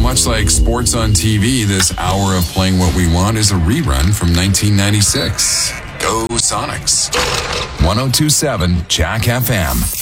Much like sports on TV, this hour of Playing What We Want is a rerun from 1996. Go Sonics. 102.7 Jack FM.